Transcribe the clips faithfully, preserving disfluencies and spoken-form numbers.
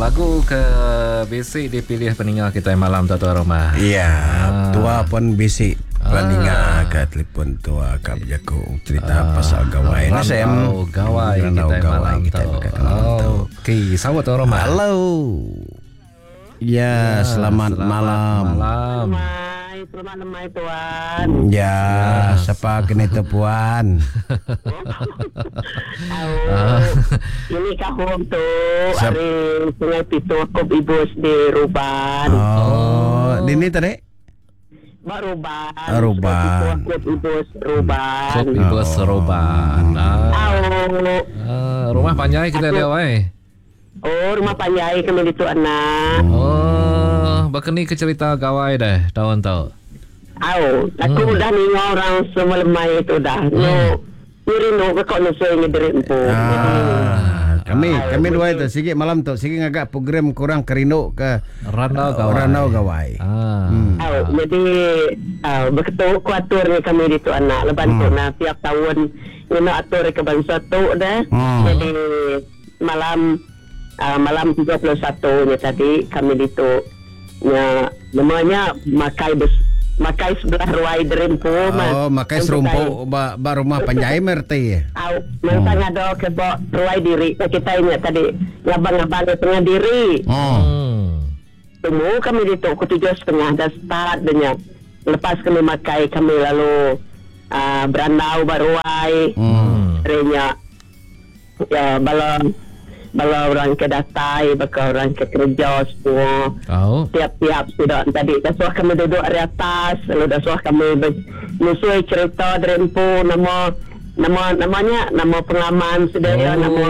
lagu ke basic dipilih peninggal kita malam tu Tuan Romah. Ya, ah. tua pun basic peninggal ah. ke telefon tua Kak Jaku cerita ah. pasal gawai. Randau gawai kita malam tu. Oh, okey, sawat Tuan Romah. Halo. Ya, ya selamat, selamat malam. Malam. Selamat malam Tuan. Ya, ya. Siapa kena tu Puan? Oh, ini kahum tu hari Sungai Pitu Kop Ibu di Ruban. Oh, di ni tadi? Mak Ruban. Ruban. Kop Ibu Ruban. Kop Ibu Ruban. Ah, rumah panjang kita dia wei. Oh, rumah panjang kami di tu anak. Oh, bakeni ke cerita gawai dah tahun tu. Au, aku hmm. dah ni orang semalamai itu dah. Hmm. No, iri no kau no saya ngederin pun. Ah, kami ah, kami dua itu sikit malam tu sikit agak program kurang kerino ke Randau Gawai. Randau Gawai. Ah. Hmm. Au, jadi au begitu kuatur ni kami di tu anak leban hmm. tu nah tiap tahun ini atur ke bangsa tu dah. Hmm. Jadi malam uh, malam tiga puluh satu ni tadi kami di tu nya namanya makai bes makai sebelah ruai derempu mas. Oh, makai serumpu ba, ba rumah panjai merti. Au, mentang hmm. ada ke ba ruai diri kita ini tadi ngabang-ngabang tengah diri. Hmm. Temu kami di tu tujuh setengah dah start dengan lepas kami makai kami lalu uh, berandau baruai. Hmm. Renya ya balon Bala orang ke datai, baka orang ke kerja semua. Oh. Tiap-tiap sudah tadi. Dah suah kami duduk di atas. Lalu dah suah kami menyusui cerita derempu nama nama namanya nama pengaman sedaya oh. nama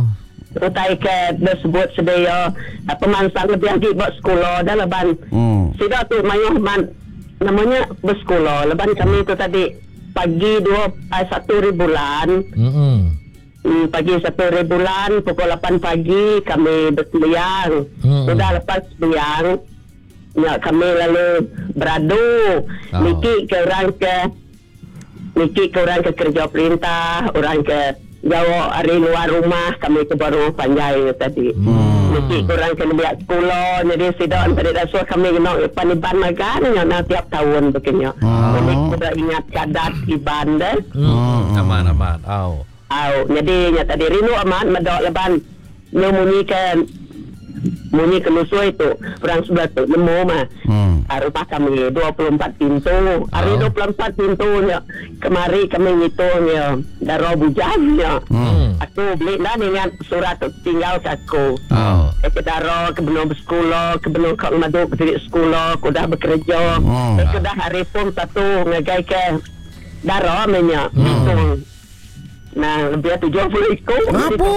utai ke dah sebut sedaya pemansang lebih lagi buat sekolah dah leban. Hmm. Sudah tu mayuh man namanya bersekolah. Leban kami tu tadi pagi dua satu ribu bulan. Hmm. Hmm, pagi satu hari bulan pukul lapan pagi kami bersembahyang. Hmm. Sudah lepas sembahyang ya, kami lalu beradu. Oh. Niki ke orang ke Niki ke orang ke kerja perintah, orang ke jauh hari luar rumah, kami ke baru panjai tadi. Hmm. Niki ke orang ke lihat sekolah. Jadi sidang tadi dah suruh kami nak paniban makan yang tiap tahun begini. Hmm. Jadi sudah ingat kadat iban dah. Hmm. Aman aman. Oh. Au, jadi nya tadi rinu amat medok leban nyemunyikan munyi ke musuh itu orang sebelah tu nemu mah hmm. rumah kami dua puluh empat pintu hari oh. dua puluh empat pintunya kemari kami ngitungnya daro bujangnya hmm. aku beli dah dengan surat tinggal aku oh. ke daro ke benua bersekolah ke benua kau madu ke sekolah aku dah bekerja hmm. ke dah hari pun satu ngagai ke daro amenya hmm. Nah, lebih tujuh puluh ikut. Apa?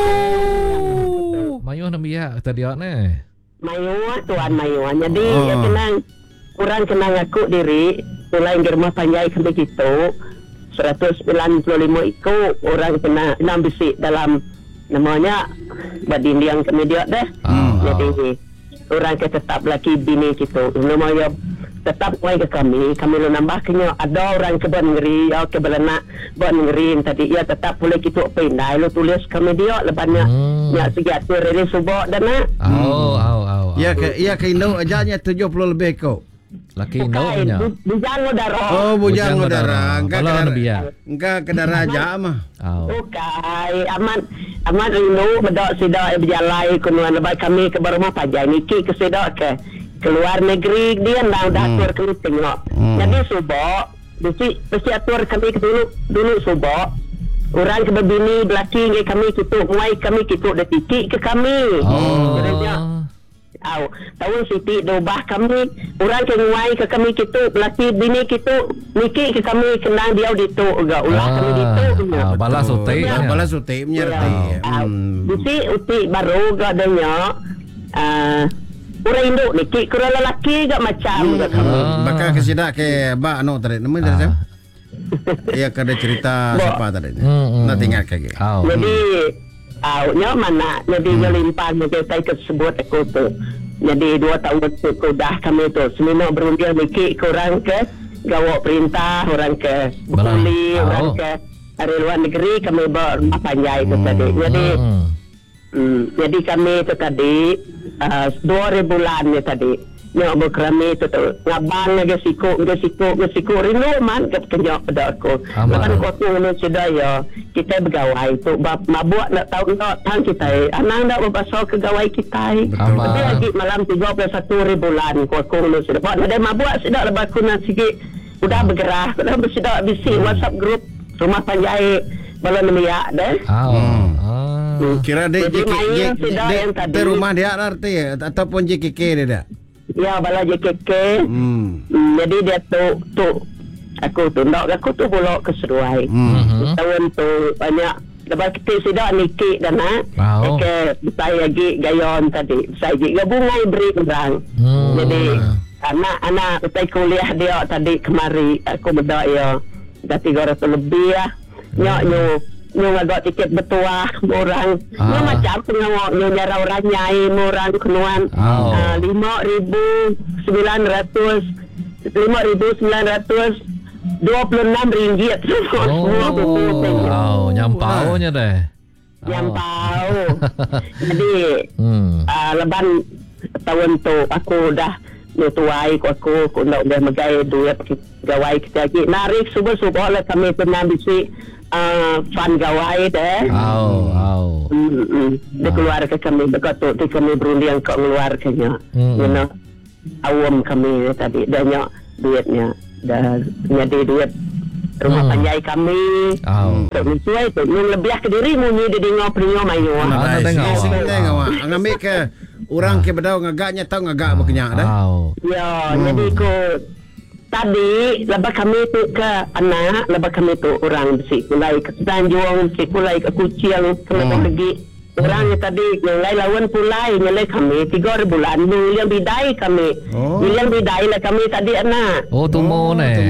Mayuh nak biar tadi awak ni. Mayuh tuan mayuh. Jadi oh. ya kenang kurang kenang aku diri. Selain ke rumah panjai kami gitu. seratus sembilan puluh lima ikut orang kena enam bisik dalam namanya badin yang kami dia dah. Oh. Jadi orang ke tetap laki bini gitu. Namanya tetap mai ke kami kami lu nambah kenya ada orang ke Bon Ngeri ya ke Belana Bon Ngeri tadi ya tetap boleh kita pindah lu tulis kami dia lebannya hmm. ya segiat rele subok dana oh au au ya ke ya ke Indo ajanya tujuh puluh lebih kau laki Indo nya bujang udara oh bujang udara engkau ke engkau ke darah aja mah okay aman aman Indo medok sida berjalan kunuan lebai kami ke rumah pajak niki ke sida ke keluar negeri dia dah dah atur hmm. kami tengok. Hmm. Jadi subok, mesti mesti atur kami ke dulu dulu subok. Orang ke berbini belaki ke kami gitu, mai kami gitu dah titik ke kami. Oh. Katanya, au, tahun siti dobah kami, orang ke mai ke kami gitu, belaki bini gitu, niki ke kami kenang dia ditu juga, ulah ah. kami ditu. Ah, balas uti, ya. balas uti menyertai. Ya. Hmm. Mesti uti baru gadanya. Ah. Orang Indo ni kik kurang lelaki gak macam hmm. hmm. Bakal kesidak ke Mbak Ano tadi nama dia siapa? Ia kada cerita Bo. siapa tadi hmm. Nak tinggal ke oh. Jadi Awaknya uh, mana Jadi hmm. melimpah Jadi saya tersebut aku tu Jadi dua tahun tu dah kami tu semina berundian mikir kurang ke gawak perintah, orang ke bukuli, oh. orang ke dari luar negeri kami berumah panjai tu hmm. tadi. Jadi hmm. Hmm, jadi kami tu tadi uh, dua ribu bulan ni tadi nyok berkerami tu tu ngabang ngaga siku ngaga siku ngaga siku rindu man ke kenyok pada aku lepas aku tu sudah ya kita bergawai tu mabuk nak tahu nak tang kita anang nak berbasau kegawai kita tapi lagi malam tiga puluh satu ribu bulan aku aku sudah buat ada mabuk sudah lepas aku nak sikit udah bergerak sudah sudah bisi WhatsApp grup rumah panjai balon miyak deh oh kira dek J K K rumah dia arti ataupun J K K dia dah. Ya, bala J K K. Hmm. Hmm, jadi dia tu tu aku tu nak aku tu bolak ke Seruai. Hmm. Tahun tu banyak lepas kita sudah nikik dan nak. Wow. Ke saya lagi gayon tadi. Saya lagi gabungan beri orang. Hmm. Jadi anak-anak utai kuliah dia tadi kemari aku bedak ya. Dah tiga ratus lebih lah. Nyok nyok nyok agak tiket bertuah orang. Ah. Nyok macam pengawak nyok nyara orang nyai orang kenuan. Oh. Uh, lima ribu sembilan ratus lima ribu sembilan ratus dua puluh enam ringgit. Oh. Wow, nyampaunya deh. Nyampau. Jadi hmm. uh, leban tahun tu aku dah nutuai aku aku aku nak dah megai duit gawai kita lagi. Narik subuh-subuh lah kami pernah bisi Uh, fan gawai deh. Oh, oh. Mm, mm. Dia keluar ke kami begitu, dia kami berunding kau keluarkannya. Mm. You know, awam kami tadi, dah nyak duitnya, dah nyadi duit rumah mm. panjai kami. Oh. Tak sesuai tu, yang lebih ke diri muni dia dengar peringat mayu. Ah, tengok, tengok. Ngambil ke orang ke bedau ngagaknya tahu ngagak berkenyak dah. Ya, jadi ko tadi lepas kami tu ke anak lepas kami tu orang bersih kulai ke Tanjung bersih kulai ke Kucing kami hmm. pergi orang yang tadi yang lain lawan pulai nyalai kami tiga ribu bulan yang bidai kami oh. yang bidai lah kami tadi anak oh tu mau ne